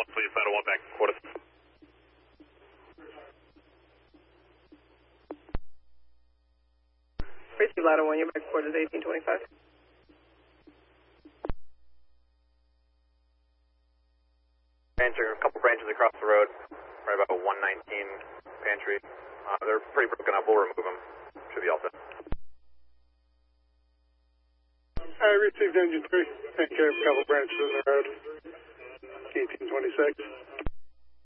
1, please. Ladder 1 back quarters. Receive Ladder 1, you're back quarters 1825. Answering a couple branches across the road, right about 119 pantry. They're pretty broken up. We'll remove them. Should be all set. I received engine 3. Take care of a couple branches in the road. 1826.